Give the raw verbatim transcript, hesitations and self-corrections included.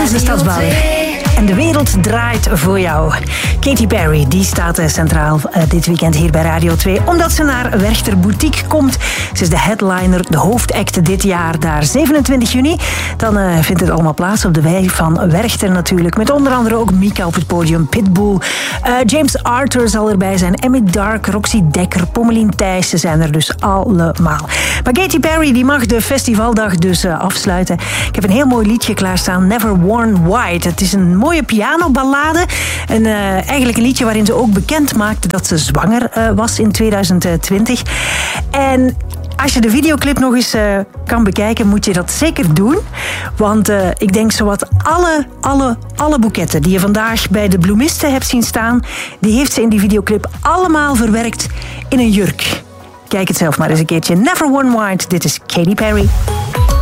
tijdens de Stadsbouw. En de wereld draait voor jou. Katy Perry, die staat centraal uh, dit weekend hier bij Radio twee. Omdat ze naar Werchter Boutique komt. Ze is de headliner, de hoofdact dit jaar daar. zevenentwintig juni, dan uh, vindt het allemaal plaats op de wei van Werchter natuurlijk. Met onder andere ook Mika op het podium, Pitbull. Uh, James Arthur zal erbij zijn. Emmy Dark, Roxy Dekker, Pommelien Thijssen zijn er dus allemaal. Maar Katy Perry die mag de festivaldag dus uh, afsluiten. Ik heb een heel mooi liedje klaarstaan. Never Worn White. Het is een mooie pianoballade. En uh, eigenlijk een liedje waarin ze ook bekend maakte dat ze zwanger uh, was in tweeduizend twintig. En als je de videoclip nog eens uh, kan bekijken, moet je dat zeker doen. Want uh, ik denk zowat alle, alle, alle boeketten die je vandaag bij de bloemisten hebt zien staan, die heeft ze in die videoclip allemaal verwerkt in een jurk. Kijk het zelf maar eens een keertje. Never Worn White, dit is Katy Perry.